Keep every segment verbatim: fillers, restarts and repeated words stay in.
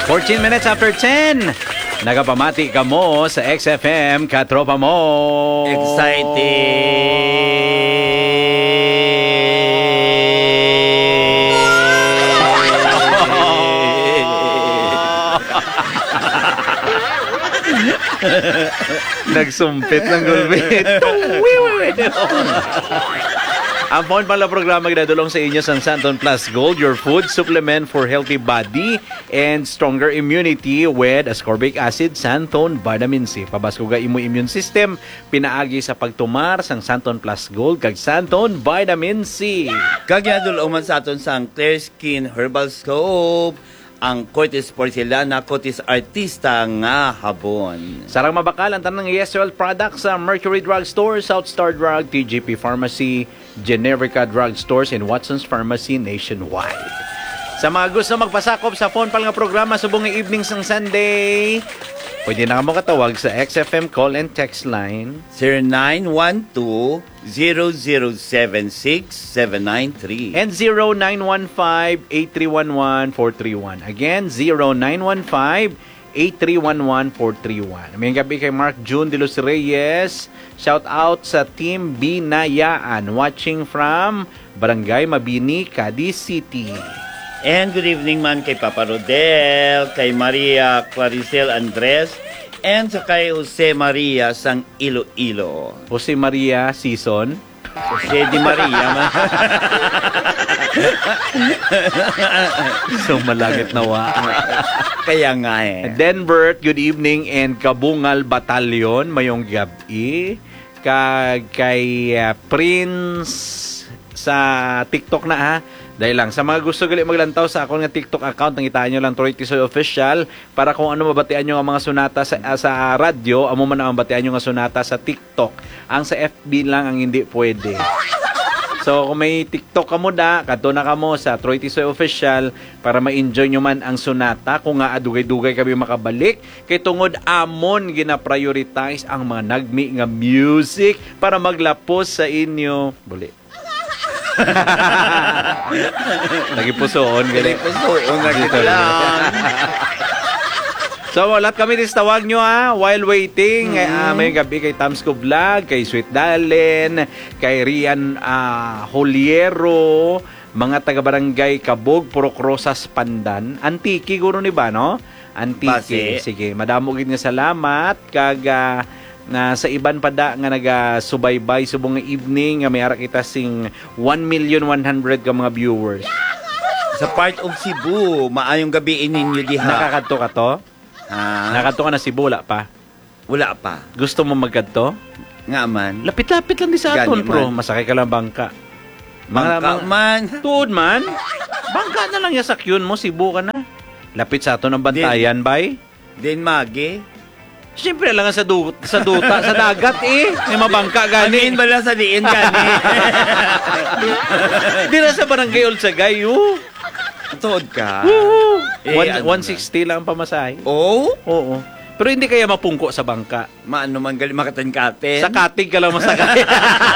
fourteen minutes after ten. Nagapamati ka mo sa X F M, katropa mo. Exciting. Nagsumpit ng gulbit. Ang phone pala programa ginadulong sa inyo sa Santon Plus Gold, your food supplement for healthy body and stronger immunity with ascorbic acid, Santon Vitamin C. Pabasko ga imo immune system, pinaagi sa pagtumar sang Santon Plus Gold kag Santon Vitamin C. Kag ginadulong man sa aton sang Clear Skin Herbal Soap, ang Cortis Porcelana, Cortis Artista nga habon. Sarang mabakal ang tanang Yes Well products sa Mercury Drug Store, South Star Drug, T G P Pharmacy, Generica Drug Stores, and Watson's Pharmacy nationwide. Sa mga gusto magpasakop sa phone pal nga programa subong nga evening sang Sunday, pwede na ka mo katawag sa X F M call and text line zero nine one two, zero zero seven six, seven nine three and zero nine one five, eight three one one, four three one. Again, zero nine one five, eight three one one, four three one. May gabi kay Mark June de los Reyes. Shout out sa Team Binayaan watching from Barangay Mabini, Cadiz City. And good evening man kay Papa Rodel, kay Maria Claricel Andres, and sa kay Jose Maria sang Iloilo. Jose Maria Season. Jose Di Maria man. So malagit na wa. Kaya nga eh. Denver, good evening, and Kabungal Batalyon, mayong gabi. Kag kay uh, Prince sa TikTok na ha. Dahil lang, sa mga gusto gali maglantaw sa akong nga TikTok account, nangitaan nyo lang Troy Tisoy Official para kung ano mabatian nyo ang mga sunata sa, uh, sa radyo, amo man ang mabatian nyo nga sunata sa TikTok. Ang sa F B lang ang hindi pwede. So, kung may TikTok ka mo da, kato na ka mo sa Troy Tisoy Official para ma-enjoy nyo man ang sunata. Kung nga adugay-dugay kami makabalik, kay tungod amon gina-prioritize ang mga nagmi nga music para maglapos sa inyo. Buli. Nagipusoon gali. Nagipusoon nagito lang. So, lahat kami dis tawag nyo ha, while waiting. Mm-hmm. Uh, may gabi kay Tamsco Vlog, kay Sweet Dalen, kay Rian uh, Holiero, mga taga-barangay Kabog, Purok Rosas, Pandan. Antiki, guro ni ba, no? Antiki. Basi. Sige, madamo gid nga salamat. Kag uh, na sa iban pa da nga naga-subaybay subong nga evening nga may ara kita sing one million one hundred ka mga viewers. Sa part of Cebu, maayong gabi ninyo diha. Nakakadto ka to? Ha? Nakadto ka na Cebu, wala pa? Wala pa. Gusto mo magkadto? Nga man. Lapit-lapit lang di sa aton, bro. Masakay ka lang bangka. Bangka mga, man. Tuod man. Bangka na lang yasakyon mo, Cebu ka na. Lapit sa aton ang bantayan, din, bay. Din magi. Siyempre lang sa, du sa duta, sa dagat eh. May mabangka gani. Amin bala sa diin gani. Di na sa barangay Olsagay, oh. Tuod ka. Woo! Eh, one sixty lang ang pamasahe. Oh? Oo. Pero hindi kaya mapungko sa bangka. Maano man gali makatan-katen. Sa katig ka lang masakay.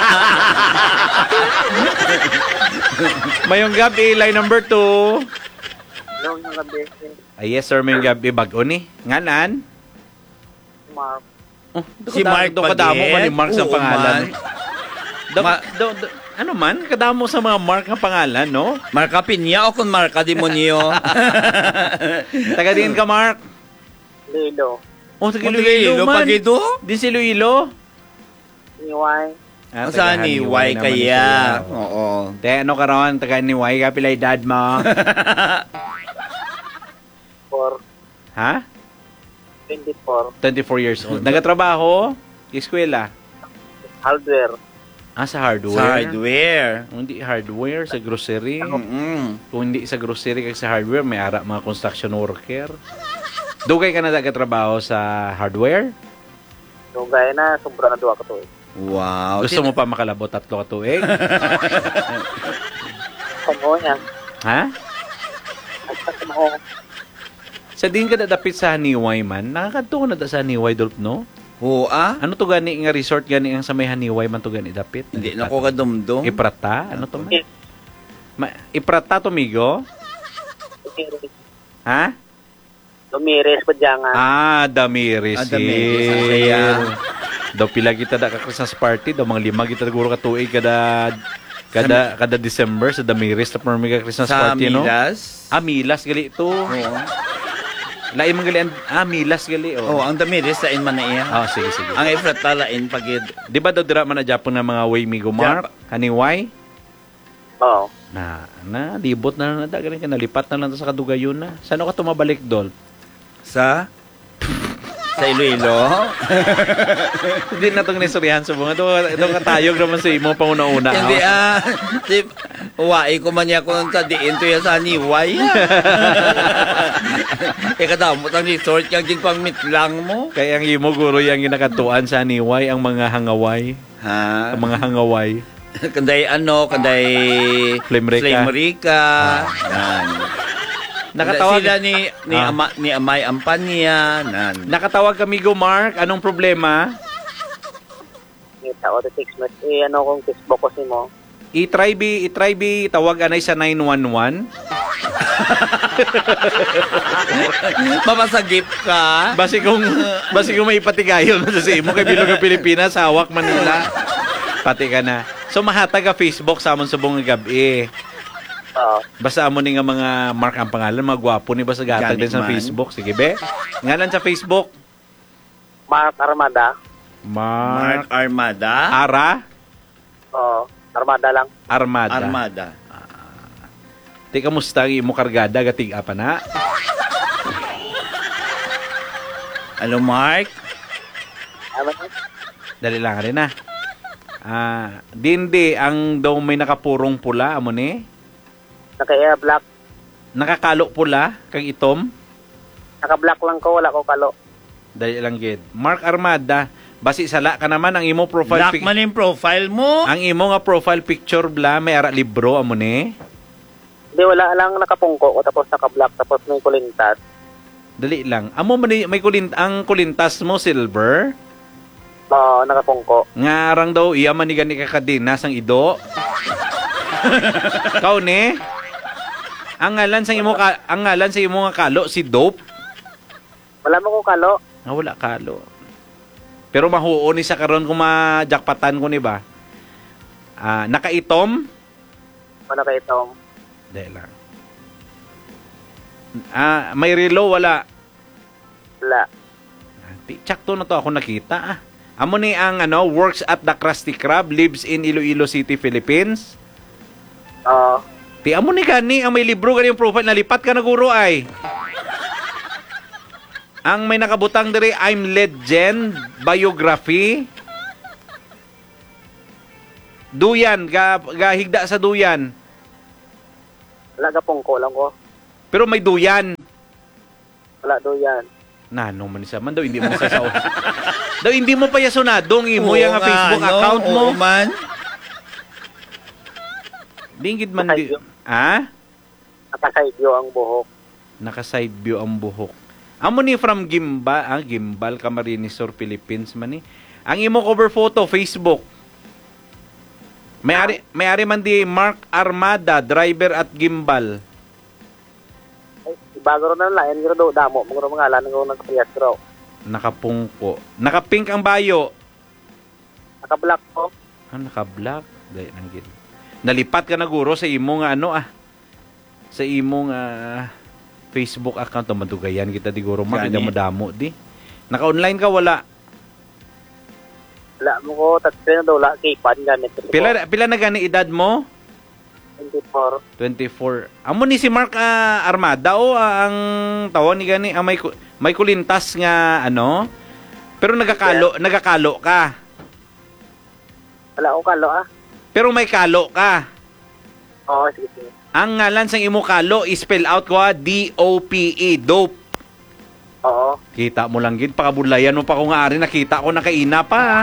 Mayong gabi, line number two. Hello, yung gabi. Ay, yes sir, mayong gabi. Bago ni. Nganan? Mark. Oh, si Mark do kadamo man ni Mark sa pangalan. Do, Ma- do, do, ano man, kadamo sa mga Mark nga pangalan, no? Marka Pinya o kung Marka Demonyo? Taga din ka, Mark? Lilo. Oh, taga Iloilo man. Pagito? Din si Iloilo? Niway. Ah, saan ni Y kaya? Oo. Te, ano ka ron? Taga ni Y ka pilay dad mo? Four. Ha? twenty-four. twenty-four years old. Nagatrabaho? Eskwela? Hardware. Ah, sa hardware? Sa hardware. Hindi hardware, sa grocery. Mm-mm. Kung hindi sa grocery kag sa hardware, may ara mga construction worker. Dugay ka na nagatrabaho sa hardware? Dugay na, sobra na duwa ka to eh. Wow. Gusto mo pa makalabot tatlo ka tuig? Kamu niya. Ha? At mo. Sa din ka dadapit sa Haniway man, nakakadto ko na da sa Haniway, Dolp, no? Oo ah? Ano to gani nga resort gani ang sa may Haniway man to gani dapit? Hindi na ko kadumdum. Iprata? Ano to man? Ma Iprata to, migo? Ha? Lumires pa dyan nga. Ah, Damiris. Ah, Damiris. Kaya, Daw pila kita da ka Christmas party, daw mga lima kita siguro ka tuig kada kada kada December sa Damiris ta permi ka Christmas sa party no. Milas. Ah, Milas gali ito. Oo. Lain man gali ang- ah Milas gali Oh, oh. ang Damiris sa in man na iya. Ah, sige sige. Ang ifrat talain pagid. Di ba daw dira man na Japon nga mga way migo Mark? Haniway? Oo. Na, na, libot na na da, ganun ka, nalipat na lang to sa kadugayon na. Saan ka tumabalik, Dol? Sa sa Iloilo. Hindi na itong nisurihan sa mga. Ito, ito katayog naman sa imo panguna-una. Hindi ah. Si Wai ko man niya kung sa diin to ya sa niway. Eh kadamot ang resort kang gin pang mitlang mo. Kaya ang imo guro yung ginakatuan sa niway, ang mga hangaway. Ha? Ang mga hangaway. Kanday ano, kanday Flame Rica. Flame Rica. Yan. Nakatawag, Sila ni ni Ah. ama, ni Amay Ampanya nan. nakatawag kami go, Mark. Anong problema? Ngita ko, six months. Eh, ano kung Facebook ko si mo. I-try bi, i-try bi, tawag anay sa nine one one. Mapasagip ka. Basi kung, basi kung may ipatigayon mo sa imo kay Bilog ng Pilipinas, hawak Manila. Pati ka na. So, mahatag ka Facebook sa amon subong nga gabi. Oo. Basta mo ni nga mga Mark ang pangalan, mga gwapo ni basta gatag Ganit din sa man. Facebook. Sige be. Ngalan sa Facebook. Mark Armada. Mark Mark Armada. Ara Oo. Armada lang. Armada. Armada. Ti kamusta ang imo kargada gatig apa na? Hello Mark. Ano yun? Dali lang rin na. Ah, dindi ang daw may nakapurong pula amo ni. Naka-air black. Nakakalo pula kag itom. Naka-black lang ko, wala ko kalo. Dali lang gid. Mark Armada, basi sala ka naman ang imo profile Black pic- man yung profile mo. ang imo nga profile picture bla may ara libro amo ni. Hindi, wala lang nakapungko ko, tapos naka-black, tapos may kulintat. Dali lang. Amo man ni- may kulint ang kulintas mo silver. Oo, nakapungko. Ngarang daw iya man ni gani ka kadinas ang ido. Kau ni? Ang ngalan sa imo ka, ang ngalan sa imo nga kalo si Dope. Wala mo ko kalo. Ah, wala kalo. Pero mahuo ni sa karon kung majakpatan ko ni ba. Ah, nakaitom? Ano kayo ito? Dahil lang. Ah, may relo wala. Wala. Ah, ti- Tsakto na to ako nakita ah. Amo ni ang ano, works at the Krusty Krab, lives in Iloilo City, Philippines. Oo. Ti amo ni gani ang may libro gani yung profile nalipat ka na guro ay. Ang may nakabutang diri I'm Legend biography. Duyan ga, ga higda sa duyan. Wala ka pungko lang ko. Pero may duyan. Wala do yan. Nano man siya man daw hindi mo sasaw. Daw hindi mo pa yasunadong imo yung nga Oo nga, Facebook ano, account mo. oo man. Dingid man di. Ah? Naka-side view ang buhok. Naka-side view ang buhok. Amo ni from Gimba, ah, Gimbal, Camarines Sur, Philippines man ni. Ang imo cover photo Facebook. May ari may ari man di Mark Armada, driver at Gimbal. Ay, bago rin na lain, giro do damo. Mga mga alam ng unang kapiyas raw. Nakapungko. Nakapink ang bayo. Naka-black ko. Ah, naka-black. Dahil nang gid. Nalipat ka na guro sa imo nga ano ah. Sa imo nga Facebook account, madugayan kita di guro Gani. makita madamo di. Naka-online ka wala. Wala mo ko, tatlo na daw, wala, kipan ganit. Pila pila na gani edad mo? twenty-four. twenty-four. Amo ni si Mark ah, Armada o ah, ang tawon ni gani ah, may ku- may kulintas nga ano. Pero nagakalo, nagakalo ka. Wala ko kalo ah. Pero may kalo ka. Oo, sige, sige. Ang ngalan sa imo kalo i-spell out ko ah, D O P E, dope. Oo. Kita mo lang gid pakabudlayan mo pa ko nga ari nakita ko nakaina pa.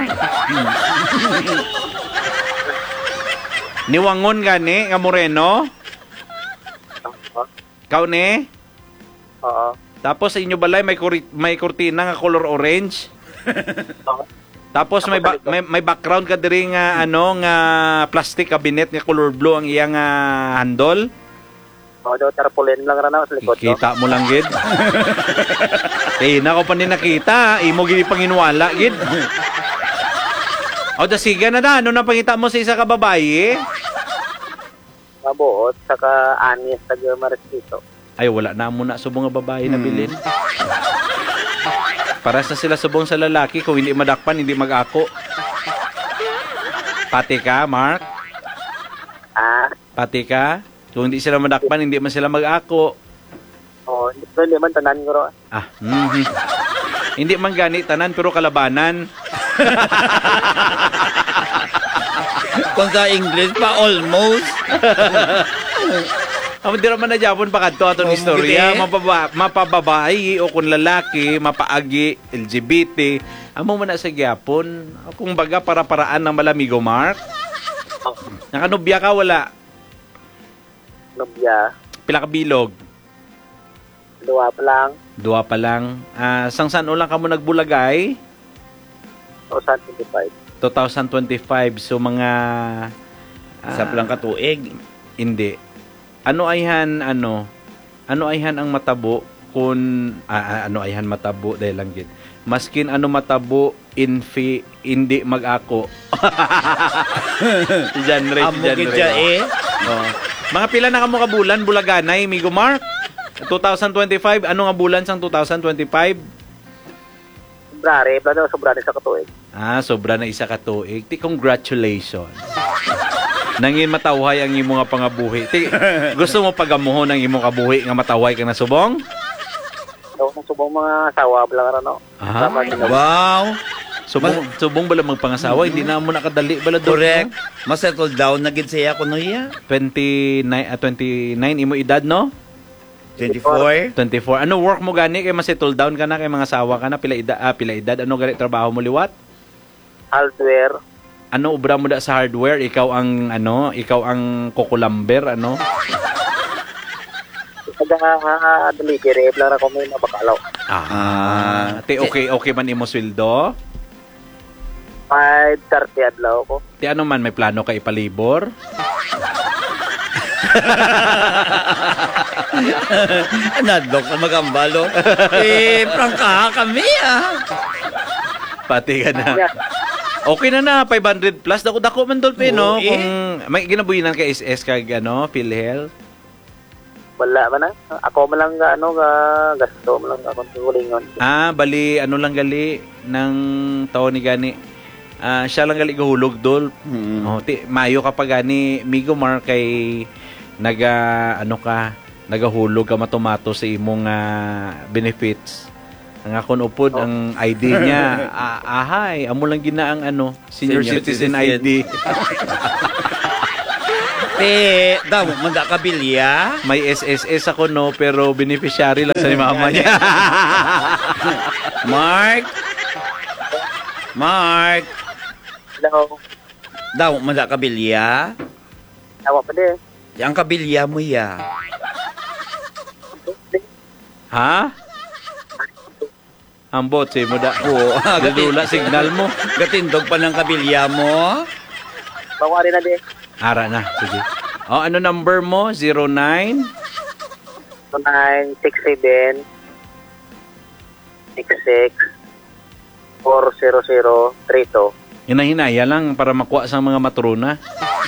Niwangon gani nga Moreno, Oo. kaw ni. Oo. Tapos sa inyo balay may kuri- may kurtina nga color orange. Oo. Tapos may, ba- may may background ka diri nga ano nga plastic cabinet nga color blue ang iyang ah, handle. O, daw tarpaulin lang rin ako sa likod ko. Kita mo lang, gid. Eh, nako pa ni nakita. Imo gini panginwala, gid. O, da sige na na. Ano na pangita mo sa isa ka babae? Mabuot, saka anis, taga-maristito. Ay, wala na muna subong nga babae na bilin. Paras na sila subong sa lalaki. Kung hindi madakpan, hindi mag-ako. Pati ka, Mark? Ah, Pati ka? Kung hindi sila madakpan, hindi man sila mag-ako. o, hindi ko hindi man tanan ko ro. Ah, mhm. Hindi man gani tanan, pero kalabanan. Kung sa English pa, almost. Amo di raman na Japon pa kadto atong Oh, istorya, mugiti. mapaba, mapababae o kung lalaki, mapaagi, L G B T. Amo man na sa Japon, kung baga para-paraan ng malamigo, Mark. Nakanubya ka wala? Nubya, Pila ka bilog? duwa pa lang, Dua pa lang. Ah, sang saan ulang ka mo nagbulagay? twenty twenty-five. twenty twenty-five. So mga ah, Sa plang katuig. hindi. Ano ayhan ano? Ano ayhan ang matabo kung ah, ah, ano ayhan matabo dahil lang gid. Maskin ano matabo infi hindi mag-ako. Si genre, si Amo genre. gidya eh. Oh. Mga pila na kamo ka bulan bulaganay, Migo Mark? twenty twenty-five, ano nga bulan sang twenty twenty-five? Sobrare, plano sobrare sa katuig. Ah, sobra na isa ka tuig. Ti congratulations. Nangin matawhay ang imo nga pangabuhi. Ti gusto mo pagamuhon ang imo kabuhi nga matawhay ka na subong? So, kung subong mga asawa, bala ka no. Ah, Tama din. Wow. subong subong bala magpangasawa, hindi na mo nakadali bala do. Correct. Masettle down na gid siya kuno iya. twenty-nine, ah, twenty-nine imo edad no? twenty-four. twenty-four. Ano work mo gani kay ma-settle down ka na kay mga asawa ka na pila edad, ah, pila edad ano gani trabaho mo liwat? Hardware, Ano ubra mo da sa hardware? Ikaw ang ano, ikaw ang kukulamber ano? taga delivery, bala ko may mabakalaw. Ah, ti okay okay man imo sweldo? five thirty adlaw ko. Ti ano man may plano ka ipalibor? Nadlok na magambalo. Eh, prangka kami ah. Pati ka na. Yeah. Okay na na, five hundred plus. Dako-dako man dolpe, no? Oo, eh. Kung may ginabuhinan ka S S kag ano, PhilHealth. Wala man na. Ako man lang ga, ano, ga, gasto man lang akong tulingon. Ah, bali, ano lang gali ng taon ni gani. Ah, siya lang gali gahulog dol. Hmm. Oh, ti mayo ka pa gani Migo Mar kay naga ano ka, nagahulog ka matomato sa imong ah, benefits. Ang akon upod Oh. ang I D niya. ah, ahay, amo lang gina ang ano, senior, Senior citizen, citizen. I D. Eh, daw, manda kabilya. May S S S ako no, pero beneficiary lang sa ni mama niya. Mark. Mark. Hello. Daw, manda kabilya. Tawa pa din. Ang kabilya mo ya. Ha? Ambot si mo da. Oo. Dadula signal mo. Gatindog pa ng kabilya mo. Bawa rin na din. Ara na, sige. Oh, ano number mo? zero nine? nine six seven six six four zero zero three two. Hinahinaya lang para makuha sa mga matrona.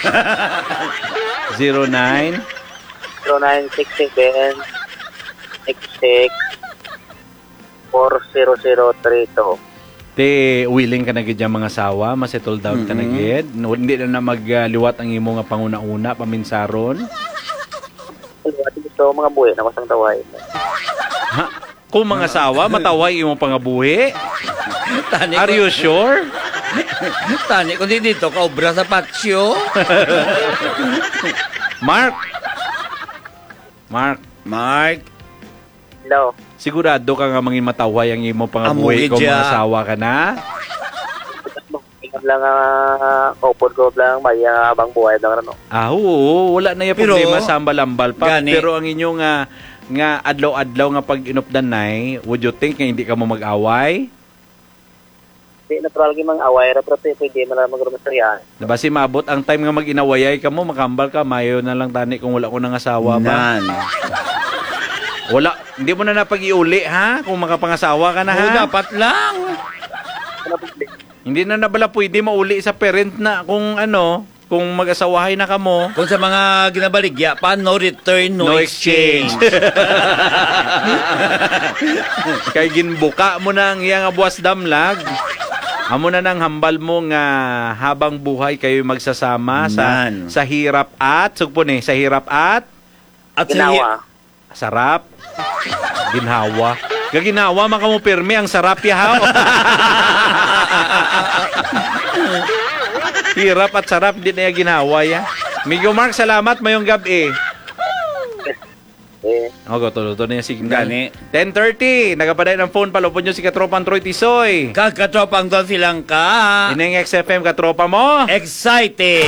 zero nine? zero nine six seven six six four zero zero three two. Te, willing ka na gid yung mga sawa, masettle down ka na gid. No, hindi na na magliwat ang imo nga panguna-una, paminsaron. At gusto mga buhay na masang taway. Ha? Kung mga sawa, mataway imo pangabuhi? Tani Are you sure? Tani ko dito ka obra sa patsyo. Mark? Mark, Mark. Hello. sigurado ka nga mangin mataway ang imo pangabuhi Amo kung gidya. mga sawa ka na? Ingat lang uh, upod ko lang may uh, abang buhay lang ano. Ah, oo, wala na yung Pero, problema sa ambal-ambal pa. gani. Pero ang inyo nga nga adlaw-adlaw nga pag inupdanay, would you think nga hindi ka mo mag-away? Di natural gi mang away ra pero pwede man lang magrumasarya. Basi maabot ang time nga mag-inawayay ka mo, makambal ka, mayo na lang tani kung wala ko nang asawa ba. Nan. Wala, hindi mo na napag-iuli ha, kung makapangasawa ka na ha. Oo, dapat lang. Ano problema? Hindi na nabala pwede mauli sa parent na kung ano, kung mag-asawahay na ka mo. Kung sa mga ginabaligya pa, no return, no, No exchange. Kay ginbuka mo na ang iyang abuas damlag. Amo na nang hambal mo nga habang buhay kayo magsasama sa Nan. sa hirap at sugpo ni sa hirap at At sa Ginawa. sarap. Ginhawa. Gaginawa man kamo pirmi ang sarap yahaw. Hirap at sarap din na ginawa ya. Migo Mark, salamat mayong gabi. Eh, Ogo, tulo-tulo na yung signal. Gani. ten thirty, nagapaday ng phone, palupon nyo si Katropang Troy Tisoy. Kagkatropang doon silang ka. Ineng X F M, Katropa mo. Excited.